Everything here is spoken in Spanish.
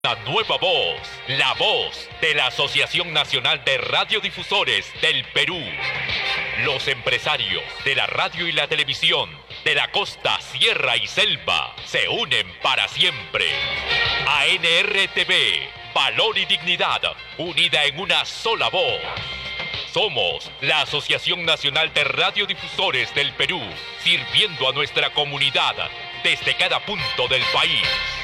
Una nueva voz, la voz de la Asociación Nacional de Radiodifusores del Perú. Los empresarios de la radio y la televisión de la costa, sierra y selva se unen para siempre. ANRTV, valor y dignidad, unida en una sola voz. Somos la Asociación Nacional de Radiodifusores del Perú, sirviendo a nuestra comunidad desde cada punto del país.